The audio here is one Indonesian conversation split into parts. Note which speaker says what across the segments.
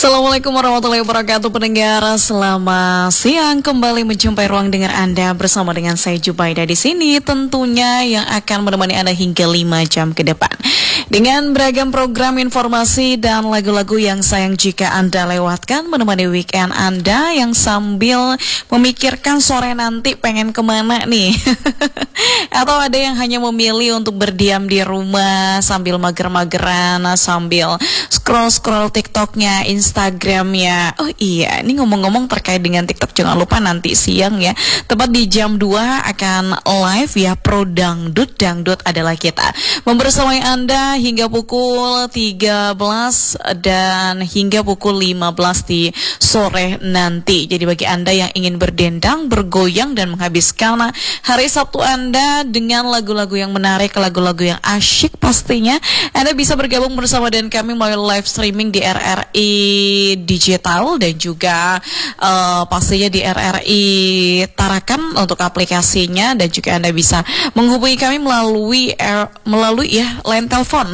Speaker 1: Assalamualaikum warahmatullahi wabarakatuh pendengar. Selamat siang, kembali menjumpai ruang dengar Anda bersama dengan saya Jubaida di sini, tentunya yang akan menemani Anda hingga 5 jam ke depan dengan beragam program informasi dan lagu-lagu yang sayang jika Anda lewatkan, menemani weekend Anda yang sambil memikirkan sore nanti pengen kemana nih. Atau ada yang hanya memilih untuk berdiam di rumah sambil mager-mageran, sambil scroll-scroll TikToknya, Instagramnya. Oh iya, ini ngomong-ngomong terkait dengan TikTok, jangan lupa nanti siang ya, tepat di jam 2 akan live ya, Pro Dangdut. Dangdut adalah kita, membersamai Anda hingga pukul 13 dan hingga pukul 15 di sore nanti. Jadi bagi Anda yang ingin berdendang, bergoyang dan menghabiskan hari Sabtu Anda dengan lagu-lagu yang menarik, lagu-lagu yang asyik pastinya, Anda bisa bergabung bersama dengan kami melalui live streaming di RRI Digital dan juga pastinya di RRI Tarakan untuk aplikasinya, dan juga Anda bisa menghubungi kami melalui ya line telepon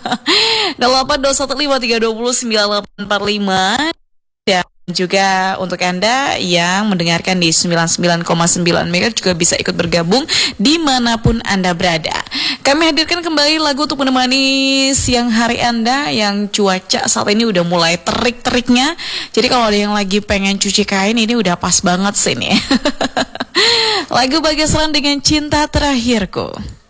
Speaker 1: 082153209845, dan juga untuk Anda yang mendengarkan di 99,9 MHz juga bisa ikut bergabung dimanapun Anda berada. Kami hadirkan kembali lagu untuk menemani siang hari Anda yang cuaca saat ini udah mulai terik-teriknya. Jadi kalau ada yang lagi pengen cuci kain, ini udah pas banget sih nih. Lagu Bagas Ran dengan Cinta Terakhirku.